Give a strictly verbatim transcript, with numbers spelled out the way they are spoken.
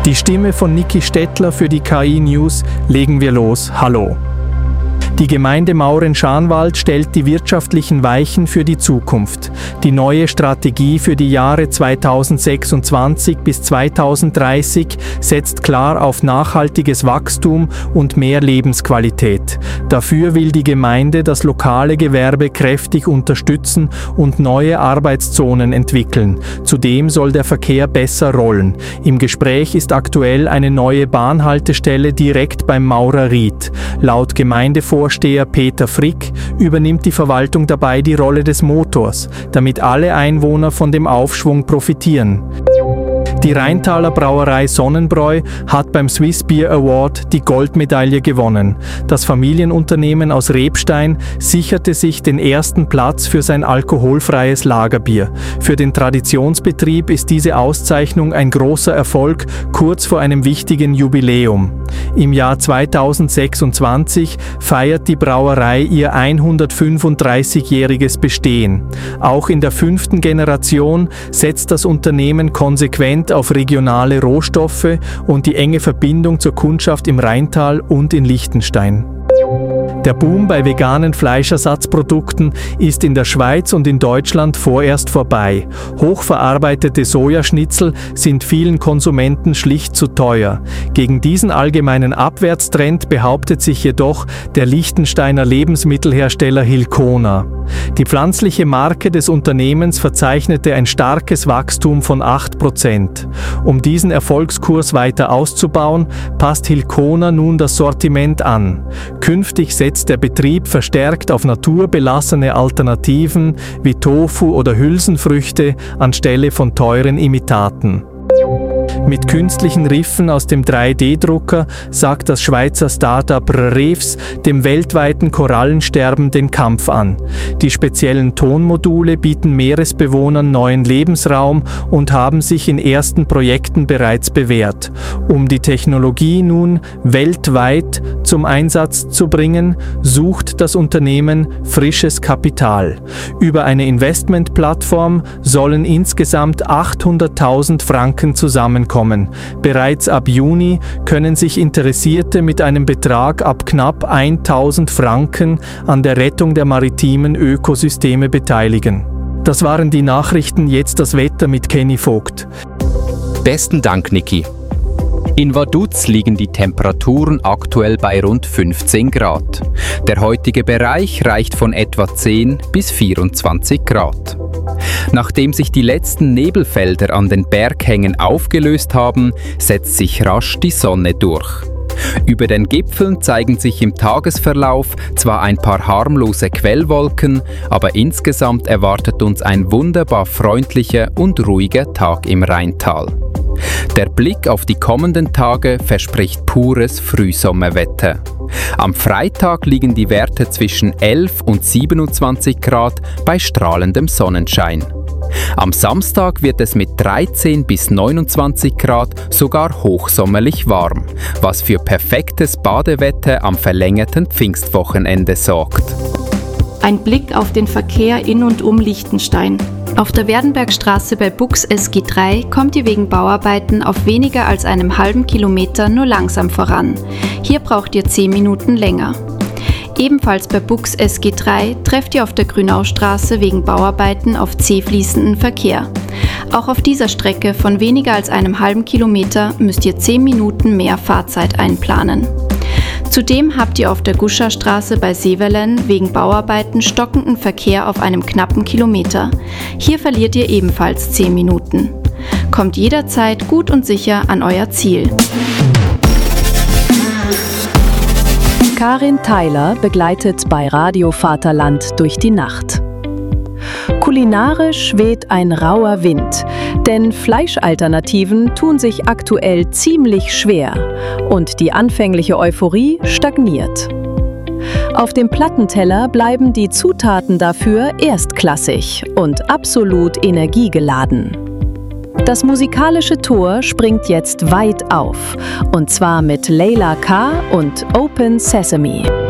Die Stimme von Niki Stettler für die K I News. Legen wir los. Hallo. Die Gemeinde Mauren-Scharnwald stellt die wirtschaftlichen Weichen für die Zukunft. Die neue Strategie für die Jahre zweitausendsechsundzwanzig bis zweitausenddreißig setzt klar auf nachhaltiges Wachstum und mehr Lebensqualität. Dafür will die Gemeinde das lokale Gewerbe kräftig unterstützen und neue Arbeitszonen entwickeln. Zudem soll der Verkehr besser rollen. Im Gespräch ist aktuell eine neue Bahnhaltestelle direkt beim Maurerried. Laut Gemeindevorsteher Peter Frick übernimmt die Verwaltung dabei die Rolle des Motors, damit alle Einwohner von dem Aufschwung profitieren. Die Rheintaler Brauerei Sonnenbräu hat beim Swiss Beer Award die Goldmedaille gewonnen. Das Familienunternehmen aus Rebstein sicherte sich den ersten Platz für sein alkoholfreies Lagerbier. Für den Traditionsbetrieb ist diese Auszeichnung ein großer Erfolg kurz vor einem wichtigen Jubiläum. Im Jahr zweitausendsechsundzwanzig feiert die Brauerei ihr hundertfünfunddreißigjähriges Bestehen. Auch in der fünften Generation setzt das Unternehmen konsequent auf regionale Rohstoffe und die enge Verbindung zur Kundschaft im Rheintal und in Liechtenstein. Der Boom bei veganen Fleischersatzprodukten ist in der Schweiz und in Deutschland vorerst vorbei. Hochverarbeitete Sojaschnitzel sind vielen Konsumenten schlicht zu teuer. Gegen diesen allgemeinen Abwärtstrend behauptet sich jedoch der Liechtensteiner Lebensmittelhersteller Hilcona. Die pflanzliche Marke des Unternehmens verzeichnete ein starkes Wachstum von acht Prozent. Um diesen Erfolgskurs weiter auszubauen, passt Hilcona nun das Sortiment an. Künftig setzt der Betrieb verstärkt auf naturbelassene Alternativen wie Tofu oder Hülsenfrüchte anstelle von teuren Imitaten. Mit künstlichen Riffen aus dem drei D Drucker sagt das Schweizer Start-up Revs dem weltweiten Korallensterben den Kampf an. Die speziellen Tonmodule bieten Meeresbewohnern neuen Lebensraum und haben sich in ersten Projekten bereits bewährt. Um die Technologie nun weltweit zum Einsatz zu bringen, sucht das Unternehmen frisches Kapital. Über eine Investmentplattform sollen insgesamt achthunderttausend Franken zusammenkommen. Bereits ab Juni können sich Interessierte mit einem Betrag ab knapp tausend Franken an der Rettung der maritimen Ökosysteme beteiligen. Das waren die Nachrichten, jetzt das Wetter mit Kenny Vogt. Besten Dank, Niki. In Vaduz liegen die Temperaturen aktuell bei rund fünfzehn Grad. Der heutige Bereich reicht von etwa zehn bis vierundzwanzig Grad. Nachdem sich die letzten Nebelfelder an den Berghängen aufgelöst haben, setzt sich rasch die Sonne durch. Über den Gipfeln zeigen sich im Tagesverlauf zwar ein paar harmlose Quellwolken, aber insgesamt erwartet uns ein wunderbar freundlicher und ruhiger Tag im Rheintal. Der Blick auf die kommenden Tage verspricht pures Frühsommerwetter. Am Freitag liegen die Werte zwischen elf und siebenundzwanzig Grad bei strahlendem Sonnenschein. Am Samstag wird es mit dreizehn bis neunundzwanzig Grad sogar hochsommerlich warm, was für perfektes Badewetter am verlängerten Pfingstwochenende sorgt. Ein Blick auf den Verkehr in und um Liechtenstein. Auf der Werdenbergstraße bei Bux S G drei kommt ihr wegen Bauarbeiten auf weniger als einem halben Kilometer nur langsam voran. Hier braucht ihr zehn Minuten länger. Ebenfalls bei Bux S G drei trefft ihr auf der Grünaustraße wegen Bauarbeiten auf zäh fließenden Verkehr. Auch auf dieser Strecke von weniger als einem halben Kilometer müsst ihr zehn Minuten mehr Fahrzeit einplanen. Zudem habt ihr auf der Guscherstraße bei Sevelen wegen Bauarbeiten stockenden Verkehr auf einem knappen Kilometer. Hier verliert ihr ebenfalls zehn Minuten. Kommt jederzeit gut und sicher an euer Ziel. Karin Theiler begleitet bei Radio Vaterland durch die Nacht. Kulinarisch weht ein rauer Wind, denn Fleischalternativen tun sich aktuell ziemlich schwer und die anfängliche Euphorie stagniert. Auf dem Plattenteller bleiben die Zutaten dafür erstklassig und absolut energiegeladen. Das musikalische Tor springt jetzt weit auf, und zwar mit Layla K. und Open Sesame.